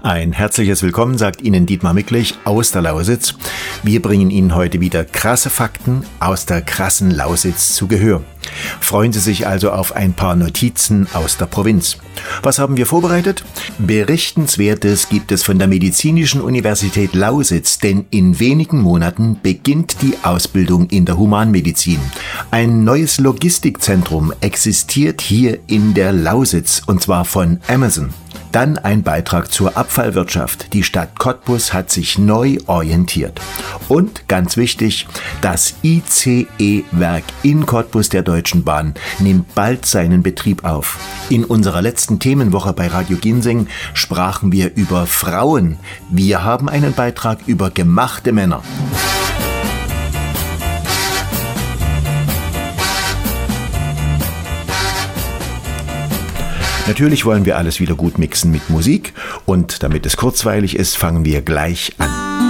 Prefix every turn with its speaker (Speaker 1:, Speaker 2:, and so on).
Speaker 1: Ein herzliches Willkommen sagt Ihnen Dietmar Micklich aus der Lausitz. Wir bringen Ihnen heute wieder krasse Fakten aus der krassen Lausitz zu Gehör. Freuen Sie sich also auf ein paar Notizen aus der Provinz. Was haben wir vorbereitet? Berichtenswertes gibt es von der Medizinischen Universität Lausitz, denn in wenigen Monaten beginnt die Ausbildung in der Humanmedizin. Ein neues Logistikzentrum existiert hier in der Lausitz, und zwar von Amazon. Dann ein Beitrag zur Abfallwirtschaft. Die Stadt Cottbus hat sich neu orientiert. Und ganz wichtig, das ICE-Werk in Cottbus der Deutschen Bahn nimmt bald seinen Betrieb auf. In unserer letzten Themenwoche bei Radio Ginseng sprachen wir über Frauen. Wir haben einen Beitrag über gemachte Männer. Natürlich wollen wir alles wieder gut mixen mit Musik und damit es kurzweilig ist, fangen wir gleich an.